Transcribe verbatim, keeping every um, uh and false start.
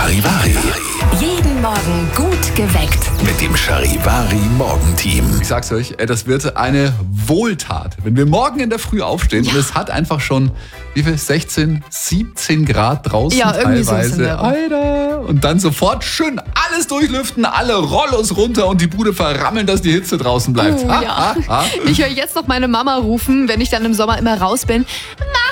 Charivari. Jeden Morgen gut geweckt. Mit dem Charivari-Morgenteam. Ich sag's euch, das wird eine Wohltat, wenn wir morgen in der Früh aufstehen ja. und es hat einfach schon, wie viel, sechzehn, siebzehn Grad draußen ja, irgendwie teilweise. So Alter. Und dann sofort schön alles durchlüften, alle Rollos runter und die Bude verrammeln, dass die Hitze draußen bleibt. Oh, ha, ja. ha, ha. Ich höre jetzt noch meine Mama rufen, wenn ich dann im Sommer immer raus bin. Mama!